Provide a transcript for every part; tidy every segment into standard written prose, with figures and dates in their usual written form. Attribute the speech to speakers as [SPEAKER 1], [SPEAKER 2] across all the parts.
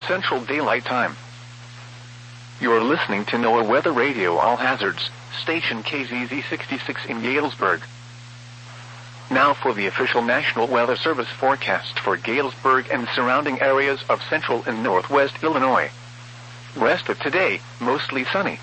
[SPEAKER 1] Central Daylight Time. You're listening to NOAA Weather Radio All Hazards, station KZZ66 in Galesburg. Now for the official National Weather Service forecast for Galesburg and surrounding areas of central and northwest Illinois. Rest of today, mostly sunny.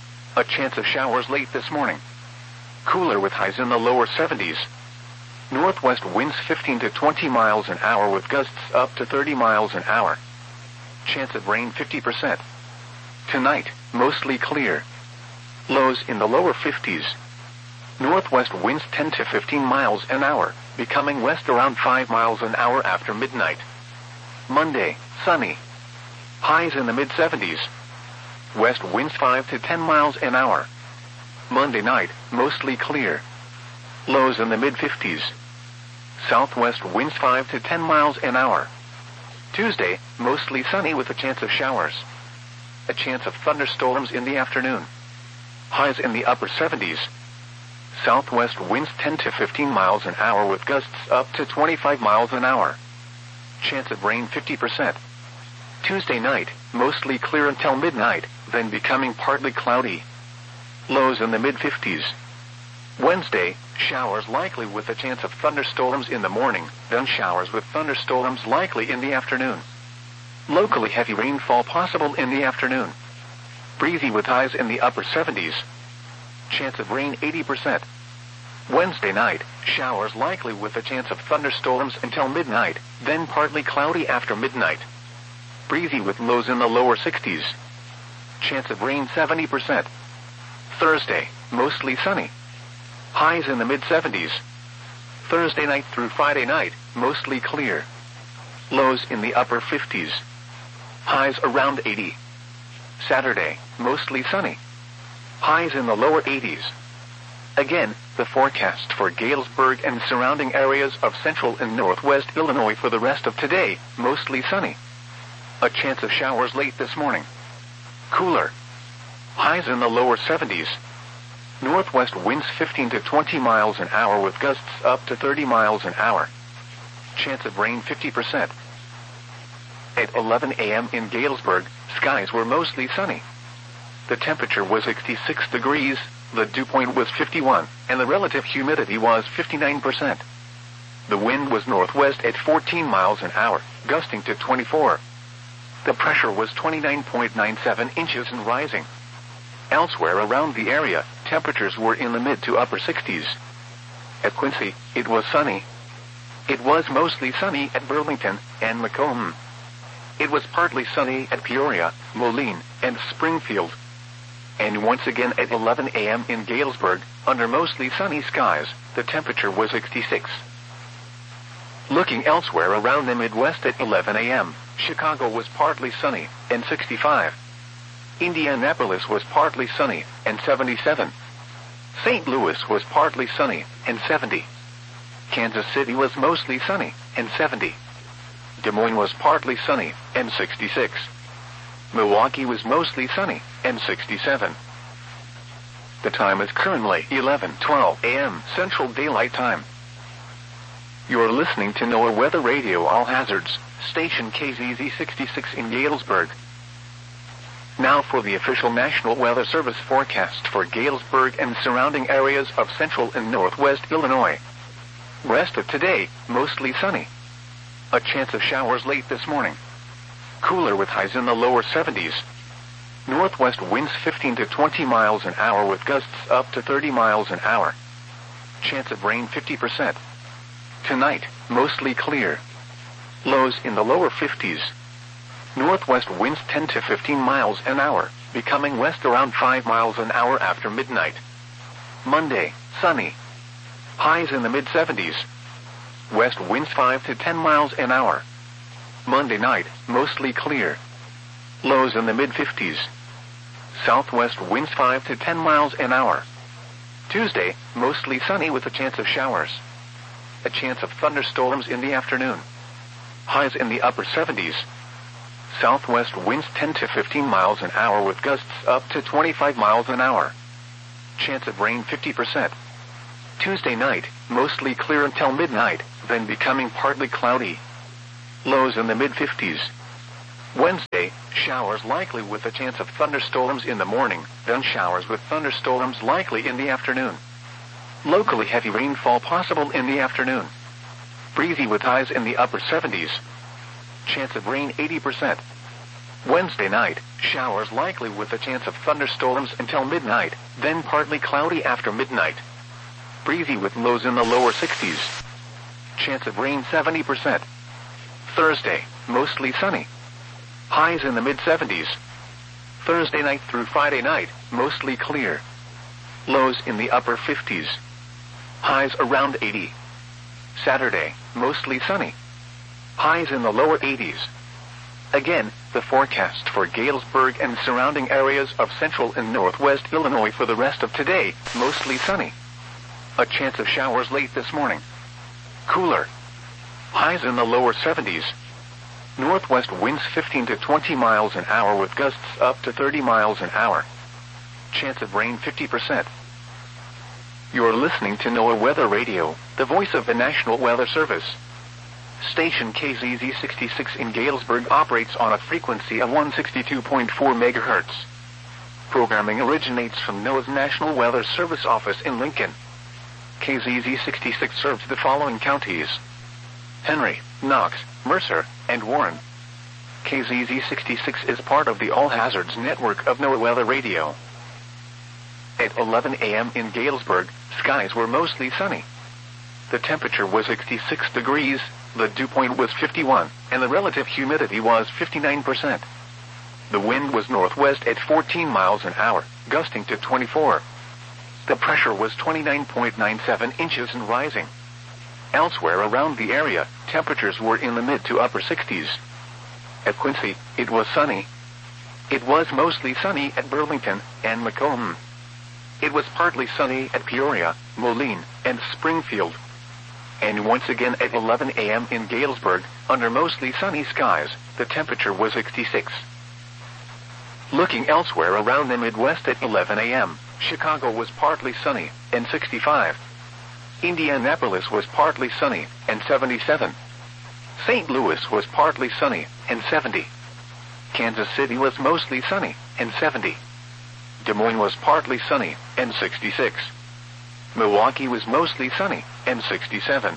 [SPEAKER 1] A chance of showers late this morning. Cooler with highs in the lower 70s. Northwest winds 15 to 20 miles an hour with gusts up to 30 miles an hour. Chance of rain 50%. Tonight, mostly clear. Lows in the lower 50s. Northwest winds 10 to 15 miles an hour, becoming west around 5 miles an hour after midnight. Monday, sunny. Highs in the mid-70s. West winds 5 to 10 miles an hour. Monday night, mostly clear. Lows in the mid-50s. Southwest winds 5 to 10 miles an hour. Tuesday, mostly sunny with a chance of showers. A chance of thunderstorms in the afternoon. Highs in the upper 70s. Southwest winds 10 to 15 miles an hour with gusts up to 25 miles an hour. Chance of rain 50%. Tuesday night, mostly clear until midnight, then becoming partly cloudy. Lows in the mid-50s. Wednesday, showers likely with a chance of thunderstorms in the morning, then showers with thunderstorms likely in the afternoon. Locally heavy rainfall possible in the afternoon. Breezy with highs in the upper 70s. Chance of rain 80%. Wednesday night, showers likely with a chance of thunderstorms until midnight, then partly cloudy after midnight. Breezy with lows in the lower 60s. Chance of rain 70%. Thursday, mostly sunny. Highs in the mid-70s. Thursday night through Friday night, mostly clear. Lows in the upper 50s. Highs around 80. Saturday, mostly sunny. Highs in the lower 80s. Again, the forecast for Galesburg and surrounding areas of central and northwest Illinois for the rest of today, mostly sunny. A chance of showers late this morning. Cooler. Highs in the lower 70s. Northwest winds 15 to 20 miles an hour with gusts up to 30 miles an hour. Chance of rain 50%. At 11 a.m. in Galesburg, skies were mostly sunny. The temperature was 66 degrees, the dew point was 51, and the relative humidity was 59%. The wind was northwest at 14 miles an hour, gusting to 24. The pressure was 29.97 inches and rising. Elsewhere around the area, temperatures were in the mid to upper 60s. At Quincy, it was sunny. It was mostly sunny at Burlington and Macomb. It was partly sunny at Peoria, Moline, and Springfield. And once again at 11 a.m. in Galesburg, under mostly sunny skies, the temperature was 66. Looking elsewhere around the Midwest at 11 a.m., Chicago was partly sunny, and 65. Indianapolis was partly sunny, and 77. St. Louis was partly sunny, and 70. Kansas City was mostly sunny, and 70. Des Moines was partly sunny, and 66. Milwaukee was mostly sunny, and 67. The time is currently 11:12 a.m. Central Daylight Time. You're listening to NOAA Weather Radio All Hazards, station KZZ66 in Galesburg. Now for the official National Weather Service forecast for Galesburg and surrounding areas of central and northwest Illinois. Rest of today, mostly sunny. A chance of showers late this morning. Cooler with highs in the lower 70s. Northwest winds 15 to 20 miles an hour with gusts up to 30 miles an hour. Chance of rain 50%. Tonight, mostly clear. Lows in the lower 50s. Northwest winds 10 to 15 miles an hour, becoming west around 5 miles an hour after midnight. Monday, sunny. Highs in the mid-70s. West winds 5 to 10 miles an hour. Monday night, mostly clear. Lows in the mid-50s. Southwest winds 5 to 10 miles an hour. Tuesday, mostly sunny with a chance of showers. A chance of thunderstorms in the afternoon. Highs in the upper 70s. Southwest winds 10 to 15 miles an hour with gusts up to 25 miles an hour. Chance of rain 50%. Tuesday night, mostly clear until midnight, then becoming partly cloudy. Lows in the mid-50s. Wednesday, showers likely with a chance of thunderstorms in the morning, then showers with thunderstorms likely in the afternoon. Locally heavy rainfall possible in the afternoon. Breezy with highs in the upper 70s. Chance of rain 80%. Wednesday night, showers likely with a chance of thunderstorms until midnight, then partly cloudy after midnight. Breezy with lows in the lower 60s. Chance of rain 70%. Thursday, mostly sunny. Highs in the mid-70s. Thursday night through Friday night, mostly clear. Lows in the upper 50s. Highs around 80. Saturday, mostly sunny. Highs in the lower 80s. Again, the forecast for Galesburg and surrounding areas of central and northwest Illinois for the rest of today, mostly sunny. A chance of showers late this morning. Cooler. Highs in the lower 70s. Northwest winds 15 to 20 miles an hour with gusts up to 30 miles an hour. Chance of rain 50%. You're listening to NOAA Weather Radio, the voice of the National Weather Service. Station KZZ66 in Galesburg operates on a frequency of 162.4 megahertz. Programming originates from NOAA's National Weather Service office in Lincoln. KZZ66 serves the following counties: Henry, Knox, Mercer, and Warren. KZZ66 is part of the All Hazards network of NOAA Weather Radio. At 11 a.m. in Galesburg, skies were mostly sunny. The temperature was 66 degrees, the dew point was 51, and the relative humidity was 59%. The wind was northwest at 14 miles an hour, gusting to 24. The pressure was 29.97 inches and rising. Elsewhere around the area, temperatures were in the mid to upper 60s. At Quincy, it was sunny. It was mostly sunny at Burlington and Macomb. It was partly sunny at Peoria, Moline, and Springfield. And once again at 11 a.m. in Galesburg, under mostly sunny skies, the temperature was 66. Looking elsewhere around the Midwest at 11 a.m., Chicago was partly sunny, and 65. Indianapolis was partly sunny, and 77. St. Louis was partly sunny, and 70. Kansas City was mostly sunny, and 70. Des Moines was partly sunny, and 66. Milwaukee was mostly sunny, and 67.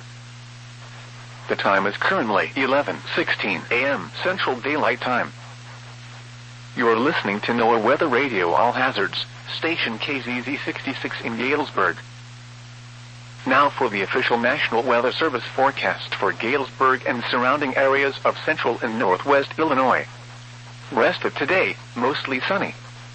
[SPEAKER 1] The time is currently 11:16 a.m. Central Daylight Time. You're listening to NOAA Weather Radio All Hazards, station KZZ66 in Galesburg. Now for the official National Weather Service forecast for Galesburg and surrounding areas of central and northwest Illinois. Rest of today, mostly sunny.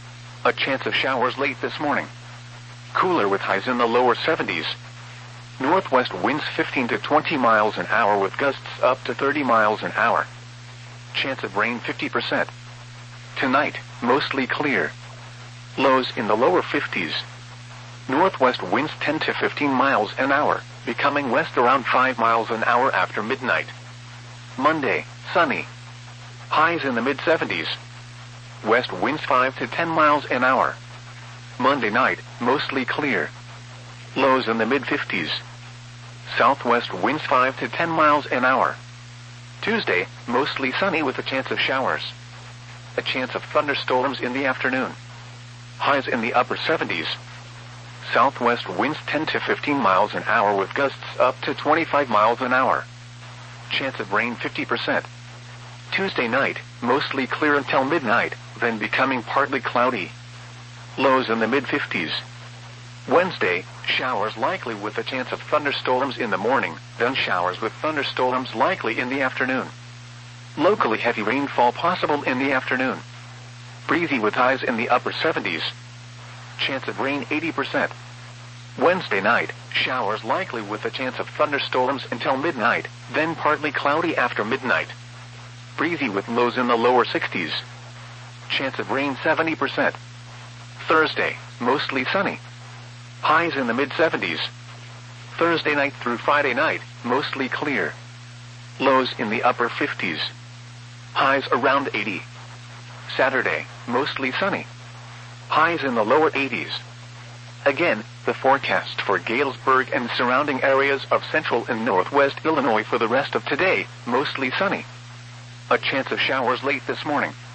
[SPEAKER 1] A chance of showers late this morning. Cooler with highs in the lower 70s. Northwest winds 15 to 20 miles an hour with gusts up to 30 miles an hour. Chance of rain 50%. Tonight, mostly clear. Lows in the lower 50s. Northwest winds 10 to 15 miles an hour, becoming west around 5 miles an hour after midnight. Monday, sunny. Highs in the mid-70s. West winds 5 to 10 miles an hour. Monday night, mostly clear. Lows in the mid-50s. Southwest winds 5 to 10 miles an hour. Tuesday, mostly sunny with a chance of showers. A chance of thunderstorms in the afternoon. Highs in the upper 70s. Southwest winds 10 to 15 miles an hour with gusts up to 25 miles an hour. Chance of rain 50%. Tuesday night, mostly clear until midnight, then becoming partly cloudy. Lows in the mid-50s. Wednesday, showers likely with a chance of thunderstorms in the morning, then showers with thunderstorms likely in the afternoon. Locally heavy rainfall possible in the afternoon. Breezy with highs in the upper 70s. Chance of rain 80%. Wednesday night, showers likely with a chance of thunderstorms until midnight, then partly cloudy after midnight. Breezy with lows in the lower 60s. Chance of rain 70%. Thursday, mostly sunny. Highs in the mid-70s. Thursday night through Friday night, mostly clear. Lows in the upper 50s. Highs around 80. Saturday, mostly sunny. Highs in the lower 80s. Again, the forecast for Galesburg and surrounding areas of central and northwest Illinois for the rest of today, mostly sunny. A chance of showers late this morning.